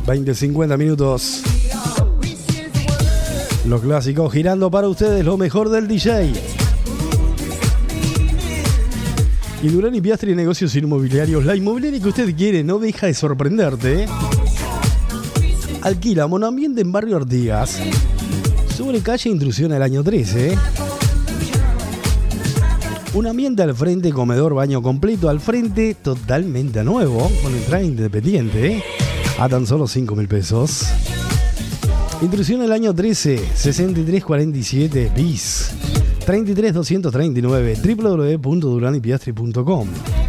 20-50 minutos. Los clásicos girando para ustedes, lo mejor del DJ. Y Durán y Piastri, negocios inmobiliarios. La inmobiliaria que usted quiere no deja de sorprenderte, ¿eh? Alquila monoambiente en Barrio Artigas, sobre calle Intrusión al año 13, ¿eh? Un ambiente al frente, comedor, baño completo al frente, totalmente nuevo, con entrada independiente, ¿eh? A tan solo 5.000 pesos. Intrusión el año 13, 6347 bis, 33239, www.duranipiastri.com.